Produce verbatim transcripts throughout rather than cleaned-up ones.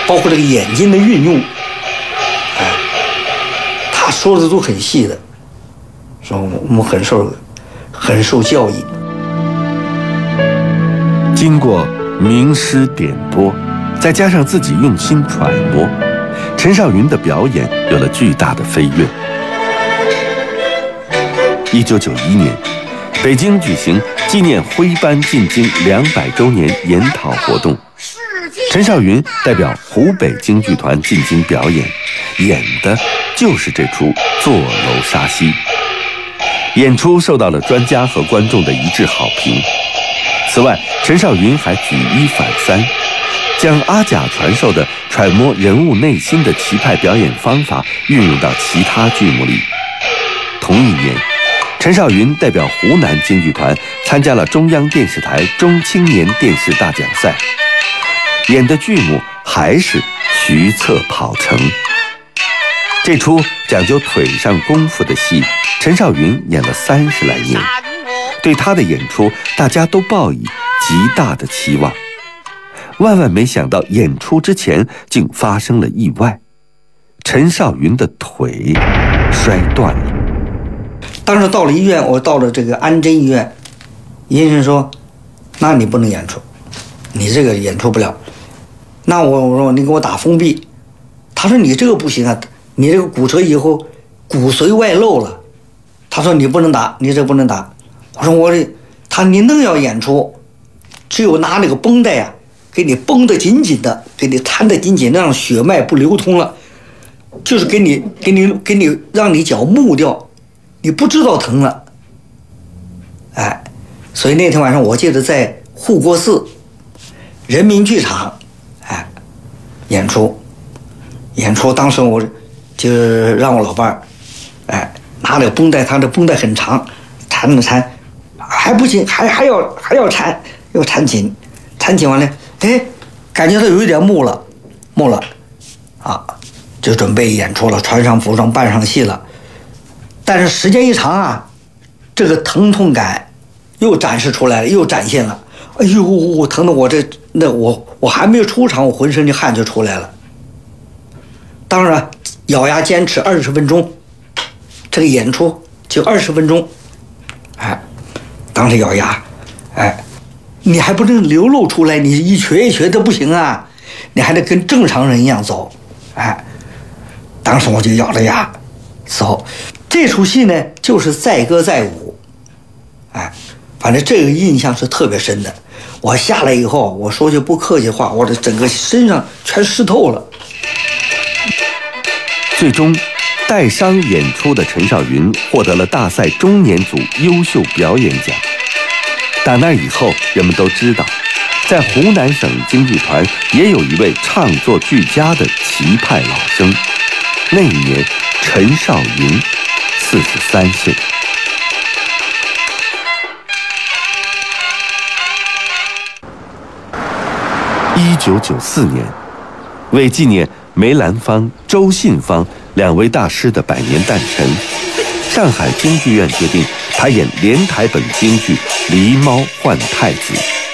包括这个眼睛的运用，哎，他说的都很细的，说我们很受很受教益。 经过名师点拨，再加上自己用心揣摩，陈少云的表演有了巨大的飞跃。一九九一年，北京举行纪念徽班进京两百周年研讨活动，陈少云代表湖北京剧团进京表演，演的就是这出《坐楼杀西》。演出受到了专家和观众的一致好评。此外，陈少云还举一反三，将阿甲传授的揣摩人物内心的奇派表演方法运用到其他剧目里。同一年，陈少云代表湖南京剧团参加了中央电视台中青年电视大奖赛，演的剧目还是徐策跑城。这出讲究腿上功夫的戏，陈少云演了三十来年，对他的演出大家都抱以极大的期望。万万没想到，演出之前竟发生了意外，陈少云的腿摔断了。 当时到了医院，我到了这个安贞医院，医生说：“那你不能演出，你这个演出不了。”那我我说你给我打封闭，他说你这个不行啊，你这个骨折以后骨髓外露了，他说你不能打，你这不能打。我说我这，他你能要演出，只有拿那个绷带啊，给你绷得紧紧的，给你缠得紧紧，让血脉不流通了，就是给你给你给你让你脚木掉，你不知道疼了。哎，所以那天晚上我记得在护国寺人民剧场，哎，演出，演出当时我就让我老伴儿，哎，拿那个绷带，他的绷带很长，缠着缠，还不行，还还要还要缠，要缠紧，缠紧完了，哎，感觉到有一点木了，木了，啊，就准备演出了，穿上服装，扮上戏了。但是时间一长啊，这个疼痛感又展示出来了，又展现了。哎呦，疼得我这那我我还没有出场，我浑身的汗就出来了。当然，咬牙坚持二十分钟，这个演出就二十分钟，哎，当时咬牙，哎，你还不能流露出来，你一瘸一瘸的不行啊，你还得跟正常人一样走，哎，当时我就咬着牙走。这出戏呢，就是载歌载舞，哎，反正这个印象是特别深的。我下来以后，我说句不客气话，我的整个身上全湿透了。 最终，带伤演出的陈少云获得了大赛中年组优秀表演奖。打那以后，人们都知道，在湖南省京剧团也有一位唱作俱佳的奇派老生。那一年，陈少云四十三岁。一九九四年，为纪念梅兰芳、周信芳两位大师的百年诞辰，上海京剧院决定排演连台本京剧《狸猫换太子》。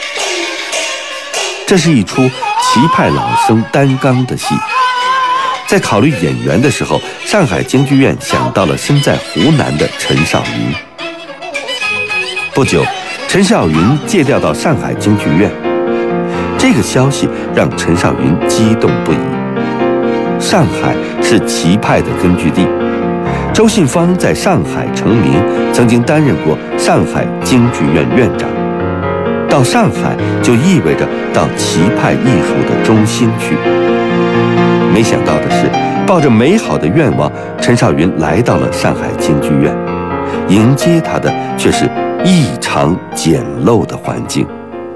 这是一出奇派老生担纲的戏。在考虑演员的时候，上海京剧院想到了身在湖南的陈少云。不久，陈少云借调到上海京剧院。这个消息让陈少云激动不已。上海是奇派的根据地，周信芳在上海成名，曾经担任过上海京剧院院长。到上海就意味着到奇派艺术的中心去。没想到的是，抱着美好的愿望，陈少云来到了上海京剧院，迎接他的却是异常简陋的环境。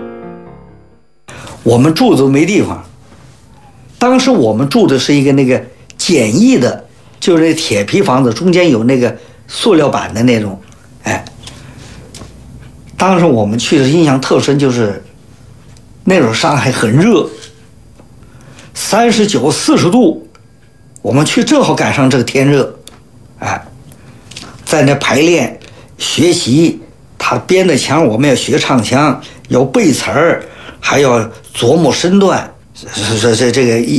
我们住都没地方，当时我们住的是一个那个简易的，就是那铁皮房子，中间有那个塑料板的那种，哎。当时我们去的印象特深，就是那时候上海很热，三十九、四十度，我们去正好赶上这个天热，哎，在那排练学习，他编的腔我们要学唱腔，要背词儿，还要琢磨身段，这这这个一。